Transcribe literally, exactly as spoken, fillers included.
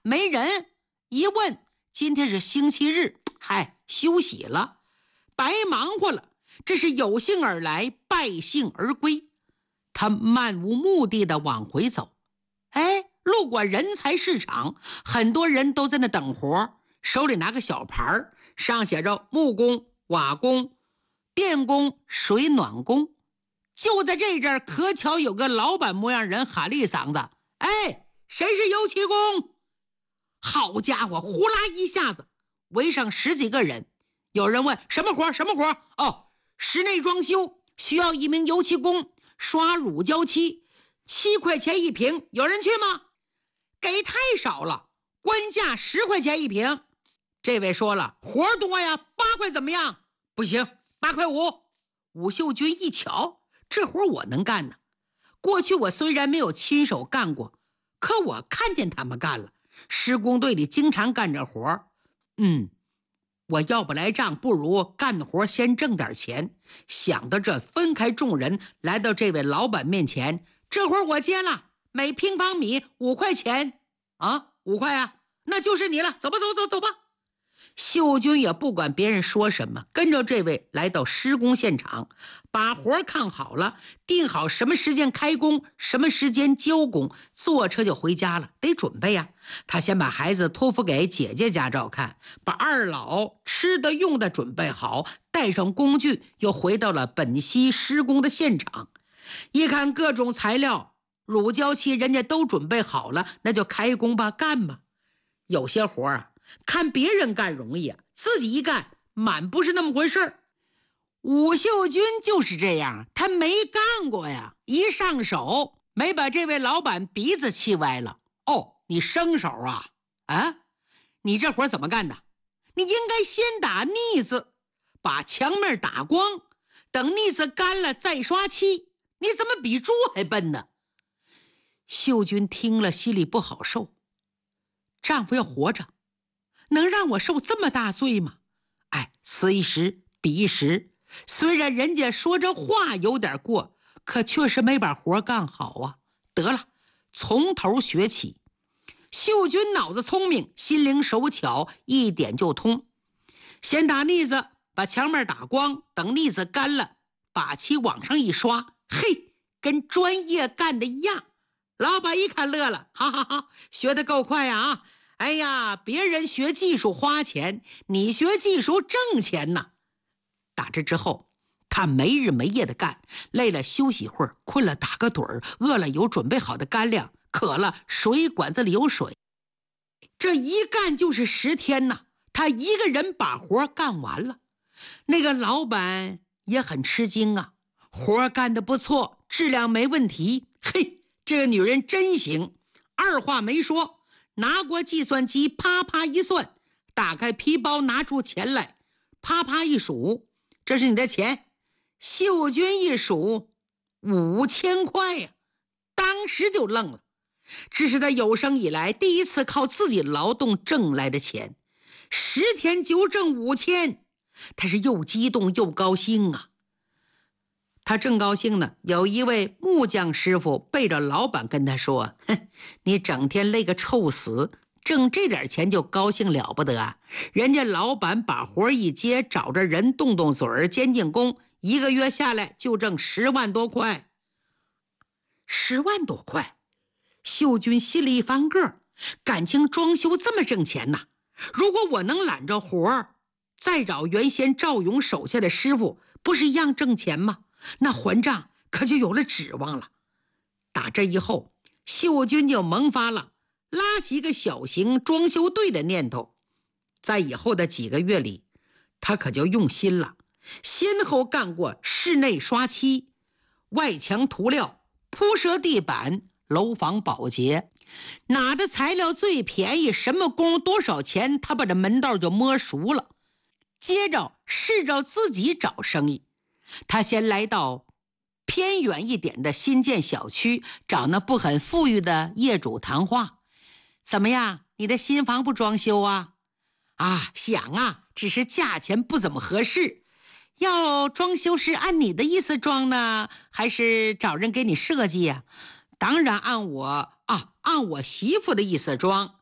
没人。一问，今天是星期日，嗨，休息了，白忙活了。这是有幸而来，败兴而归。他漫无目的地往回走，哎，路过人才市场，很多人都在那等活，手里拿个小牌，上写着木工、瓦工、电工、水暖工。就在这阵儿，可巧有个老板模样人喊了一嗓子：“哎，谁是油漆工？”好家伙，呼啦一下子围上十几个人。有人问：“什么活？什么活？”哦，室内装修需要一名油漆工，刷乳胶漆，七块钱一瓶，有人去吗？给太少了，官价十块钱一瓶。这位说了：“活多呀，八块怎么样？”不行，八块五。武秀军一瞧，这活我能干呢。过去我虽然没有亲手干过，可我看见他们干了。施工队里经常干这活，嗯，我要不来账，不如干活先挣点钱。想到这，分开众人，来到这位老板面前：“这活我接了，每平方米五块钱。”啊，五块啊，那就是你了，走吧，走走走吧。秀军也不管别人说什么，跟着这位来到施工现场，把活看好了，定好什么时间开工，什么时间交工，坐车就回家了。得准备呀、啊，他先把孩子托付给姐姐家照看，把二老吃的用的准备好，带上工具，又回到了本溪施工的现场。一看各种材料，乳胶漆人家都准备好了，那就开工吧，干吧。有些活啊，看别人干容易啊，自己一干满不是那么回事儿。武秀军就是这样，他没干过呀，一上手没把这位老板鼻子气歪了。哦，你生手啊？啊，你这活怎么干的？你应该先打腻子，把墙面打光，等腻子干了再刷漆。你怎么比猪还笨呢？秀军听了心里不好受，丈夫要活着，能让我受这么大罪吗？哎，此一时彼一时，虽然人家说这话有点过，可确实没把活干好啊。得了，从头学起。秀军脑子聪明，心灵手巧，一点就通。先打腻子，把墙面打光，等腻子干了，把漆往上一刷，嘿，跟专业干的一样。老板一看乐了，哈哈哈，学得够快呀啊！哎呀，别人学技术花钱，你学技术挣钱呢。打这之后，他没日没夜的干，累了休息会儿，困了打个盹儿，饿了有准备好的干粮，渴了水管子里有水。这一干就是十天呢，他一个人把活干完了。那个老板也很吃惊啊，活干得不错，质量没问题。嘿，这个女人真行，二话没说，拿过计算机啪啪一算，打开皮包拿出钱来，啪啪一数，这是你的钱。秀军一数，五千块呀、啊，当时就愣了。这是他有生以来第一次靠自己劳动挣来的钱，十天就挣五千，他是又激动又高兴啊。他正高兴呢，有一位木匠师傅背着老板跟他说：“哼，你整天累个臭死，挣这点钱就高兴了不得啊？人家老板把活一接，找着人动动嘴儿，监禁工，一个月下来就挣十万多块。”十万多块，秀军心里一翻个，感情装修这么挣钱呐？如果我能揽着活儿，再找原先赵勇手下的师傅，不是一样挣钱吗？那还账可就有了指望了。打这以后，秀军就萌发了拉起一个小型装修队的念头。在以后的几个月里，他可就用心了，先后干过室内刷漆、外墙涂料、铺设地板、楼房保洁，哪的材料最便宜，什么工多少钱，他把这门道就摸熟了。接着试着自己找生意，他先来到偏远一点的新建小区，找那不很富裕的业主谈话。怎么样，你的新房不装修啊？啊，想啊，只是价钱不怎么合适。要装修是按你的意思装呢，还是找人给你设计呀、啊？当然按我啊，按我媳妇的意思装。